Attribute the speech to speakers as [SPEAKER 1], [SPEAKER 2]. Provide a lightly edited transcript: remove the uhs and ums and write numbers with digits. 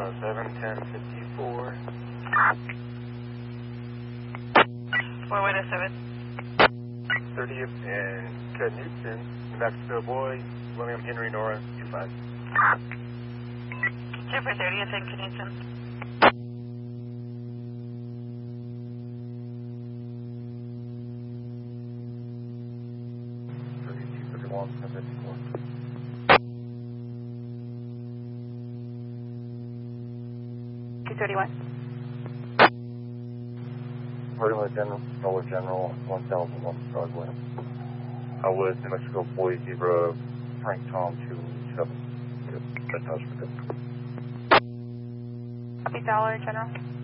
[SPEAKER 1] 1054.
[SPEAKER 2] 4107.
[SPEAKER 1] 30th and Ted Newton, New Mexico Boy, William Henry Nora, U5.
[SPEAKER 2] Super 30th and Knutson.
[SPEAKER 1] Regular General, Solar General, 1001 Broadway. I was New Mexico Boy, Zebra, Frank Tom 27. Yep, that does for good.
[SPEAKER 2] $8 General.